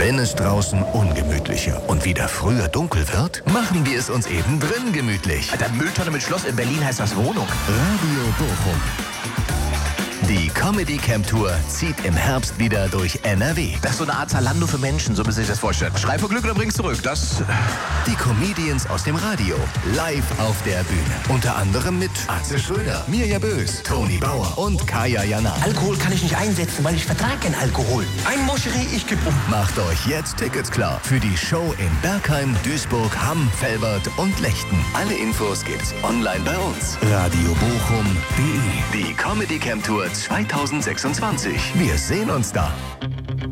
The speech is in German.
Wenn es draußen ungemütlicher und wieder früher dunkel wird, machen wir es uns eben drin gemütlich. Alter, Mülltonne mit Schloss in Berlin heißt das Wohnung. Radio Bochum. Die Comedy Camp Tour zieht im Herbst wieder durch NRW. Das ist so eine Art Zalando für Menschen, so müssen Sie sich das vorstellen. Schrei vor Glück oder bring's zurück, das... Die Comedians aus dem Radio, live auf der Bühne. Unter anderem mit Atze Schröder, Mirja Bös, Toni Bauer und Kaya Jana. Alkohol kann ich nicht einsetzen, weil ich vertrage keinen Alkohol. Ein Moscherie, ich geb um. Macht euch jetzt Tickets klar für die Show in Bergheim, Duisburg, Hamm, Velbert und Lechten. Alle Infos gibt's online bei uns. radiobochum.de. Die Comedy Camp Tour 2026. Wir sehen uns da.